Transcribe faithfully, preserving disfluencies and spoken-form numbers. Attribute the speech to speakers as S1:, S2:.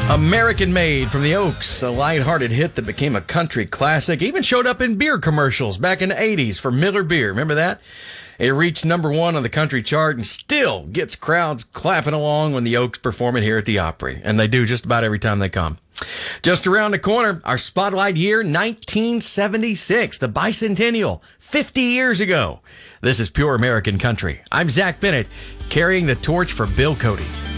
S1: American Made from the Oaks, a lighthearted hit that became a country classic, even showed up in beer commercials back in the eighties for Miller Beer. Remember that? It reached number one on the country chart and still gets crowds clapping along when the Oaks perform it here at the Opry. And they do just about every time they come. Just around the corner, our spotlight year, nineteen seventy-six, the bicentennial, fifty years ago. This is Pure American Country. I'm Zach Bennett, carrying the torch for Bill Cody.